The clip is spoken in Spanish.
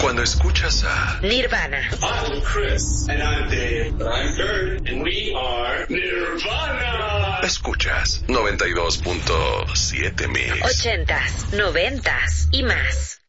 Cuando escuchas a Nirvana. I'm Chris. And I'm Dave. And I'm Kurt. And we are Nirvana. Escuchas 92.7 mix. 80s, 90s y más.